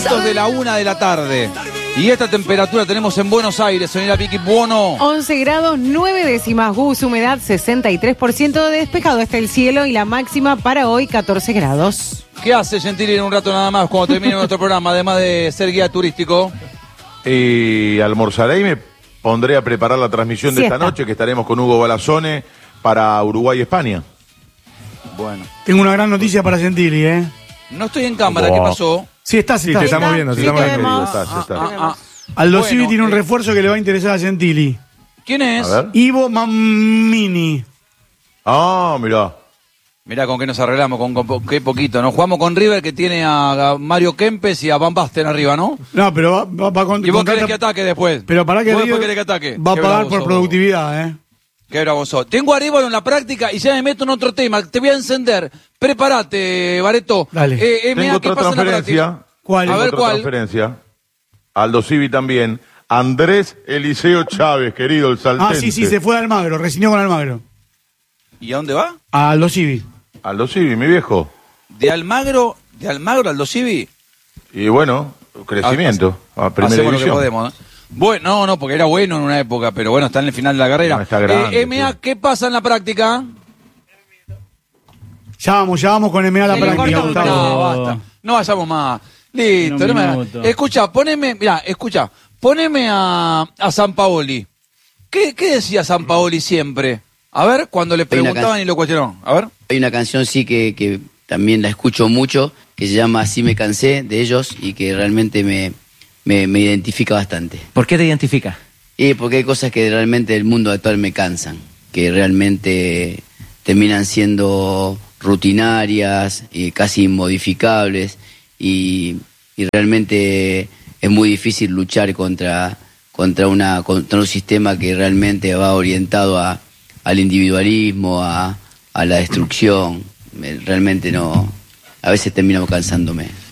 minutos de la 1 de la tarde. Y esta temperatura tenemos en Buenos Aires, señora Vicky Buono. 11 grados, 9 décimas, Gus, humedad 63%, despejado está el cielo y la máxima para hoy 14 grados. ¿Qué hace Gentili en un rato nada más cuando termine nuestro programa, además de ser guía turístico? Y almorzaré y me pondré a preparar la transmisión de esta noche, que estaremos con Hugo Balazone para Uruguay y España. Bueno. Tengo una gran noticia para Gentili, ¿eh? No estoy en cámara, ¿qué pasó? Sí, estás. Sí, te estamos viendo, te estamos viendo. Aldo Civi tiene un refuerzo que le va a interesar a Gentili. ¿Quién es? Ivo Mammini. Ah, mirá. Mirá con qué nos arreglamos, con qué poquito, ¿no? Jugamos con River, que tiene a Mario Kempes y a Van Basten arriba, ¿no? No, pero va con... ¿Y vos querés que ataque después? Pero para que River querés que ataque. Va a pagar por productividad, ¿eh? Qué bravo sos. Tengo a Arevalo en la práctica y ya me meto en otro tema. Te voy a encender. Prepárate, Bareto. Dale. Tengo otra transferencia. ¿Cuál? A ver, ¿cuál? Transferencia. Aldo Civi también. Andrés Eliseo Chávez, querido, el saltense. Ah, sí, se fue a Almagro, rescindió con Almagro. ¿Y a dónde va? A Aldo Civi. Aldo Civi, mi viejo. ¿De Almagro a Aldo Civi? Y bueno, crecimiento. A primera hacemos división. lo que podemos, ¿no? Bueno, no, porque era bueno en una época, pero bueno, está en el final de la carrera. No, está grande, MA, sí. ¿qué pasa en la práctica? Ya vamos con MA a la práctica. No, basta. No vayamos más. Listo. Escucha, poneme a Sampaoli. ¿Qué decía Sampaoli siempre? A ver, cuando le preguntaban y lo cuestionaron. A ver. Hay una canción, sí, que también la escucho mucho, que se llama Así me cansé, de ellos, y que realmente me identifica bastante. ¿Por qué te identifica? Porque hay cosas que realmente del mundo actual me cansan, que realmente terminan siendo rutinarias y casi inmodificables, y realmente es muy difícil luchar contra un sistema que realmente va orientado al individualismo, a la destrucción. Realmente no, a veces terminamos cansándome.